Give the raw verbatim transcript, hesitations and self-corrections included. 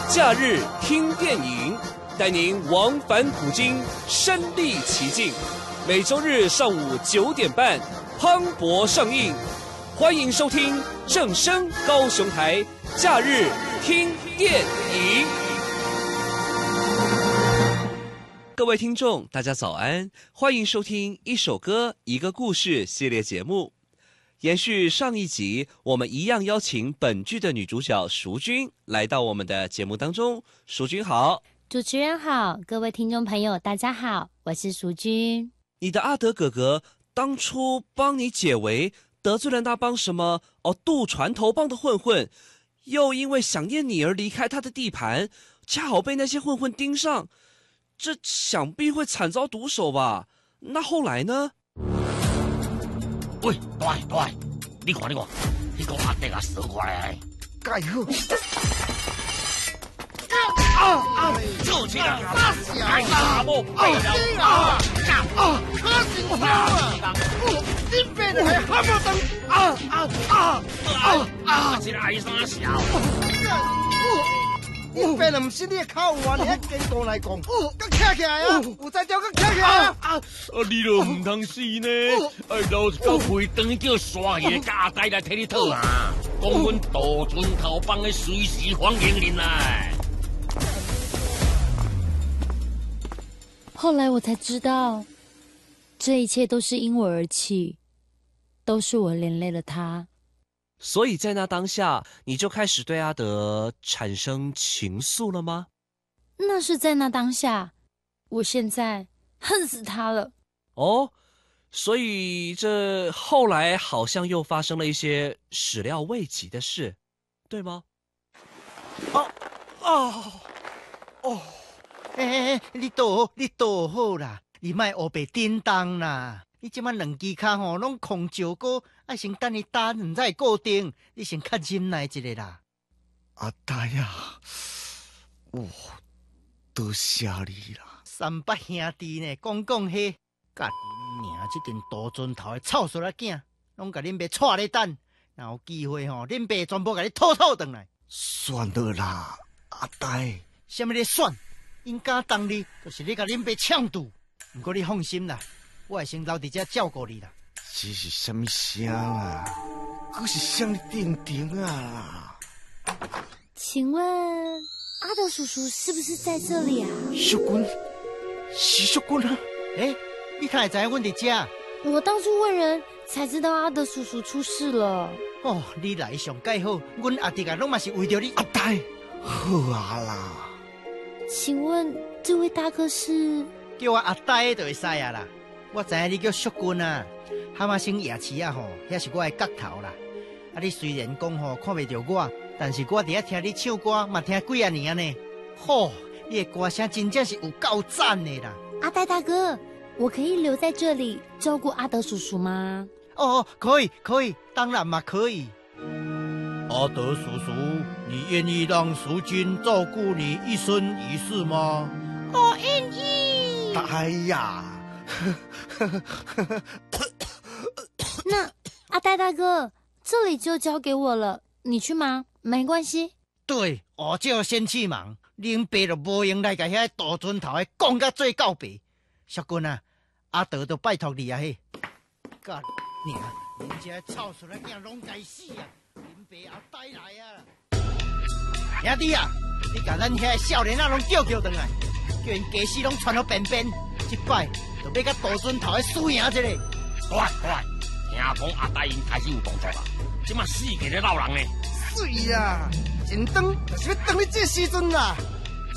假日听电影，带您往返古今，身临其境。每周日上午九点半，磅礴上映。欢迎收听正声高雄台假日听电影。各位听众，大家早安，欢迎收听一首歌一个故事系列节目。延续上一集，我们一样邀请本剧的女主角淑君来到我们的节目当中。淑君好。 主持人好，各位听众朋友大家好，我是淑君。 你的阿德哥哥当初帮你解围，得罪了那帮什么哦渡船头帮的混混，又因为想念你而离开他的地盘，恰好被那些混混盯上，这想必会惨遭毒手吧？那后来呢？ 喂，大爷大爷，你看你看，那个阿德啊扫过来， 介好。 啊啊！就这个，太大莫背了啊啊！可真骚啊！哦，你别来喊我等啊啊啊啊啊！ 这个爱啥笑？ 你别人唔是你口话，你一经讲来讲，佮徛起来啊！有才叫佮徛起来啊！ 啊！你都唔通死呢？哎，老子到会当叫山爷甲阿呆来替你讨啊！讲阮渡船头帮的随时欢迎您来。 后来我才知道，这一切都是因我而起，都是我连累了他。 所以在那当下，你就开始对阿德产生情愫了吗？ 那是在那当下，我现在恨死他了。 哦，所以这后来好像又发生了一些始料未及的事，对吗？ 哦哦哦！哎哎哎，你倒你倒好啦，你莫黑白颠当啦。你即摆两支脚吼拢空照过，爱先等你打两才固定。你先较忍耐一下啦。 阿呆啊，哇，多谢你啦！ 三八兄弟呢，讲讲嘿，甲恁娘这阵大船头的臭衰仔囝，拢甲恁爸带咧等，若有机会吼，恁爸全部甲你吐吐转来。 算了啦，阿呆。 什么咧算？因敢当你，就是你甲恁爸呛赌。不过你放心啦，我会先留伫遮照顾你啦。 这是什么声啊？可是声你定定啊啦！ 请问阿德叔叔是不是在这里啊？ 淑君，是淑君啊！ 哎，你哪会知影阮伫遮？ 我到处问人才知道阿德叔叔出事了。 哦，你来上介好，阮阿弟啊，拢嘛是为着你。 阿呆，好啊啦。 请问这位大哥是？ 叫我阿呆就会使啊啦。我知影你叫淑君啊，蛤蟆星夜市啊吼，遐是我的角头啦。啊，你虽然讲吼看袂着我，但是我伫遐听你唱歌，嘛听几啊年呢。吼，你的歌声真正是有够赞的啦。 阿呆大哥，我可以留在这里照顾阿德叔叔吗？ 哦，可以，可以，当然嘛可以。阿德叔叔，你愿意让淑君照顾你一生一世吗？ 我愿意。 呆呀！ 那阿呆大哥，这里就交给我了，你去忙，没关系。 对，我就先去忙，恁爸就无用来甲遐大船头的讲甲做告白。淑君啊，阿德就拜托你啊嘿。干娘，恁这臭出来囝拢该死啊！恁爸阿呆来啊！兄弟啊，你甲咱遐少年仔拢叫叫转来，叫因家私拢传到边边。这摆就要甲大船头的输赢一个。 对对，听讲阿呆因开始有动作啦，即马死个咧闹人呢。 水啊，真长就是要等你这时阵啦。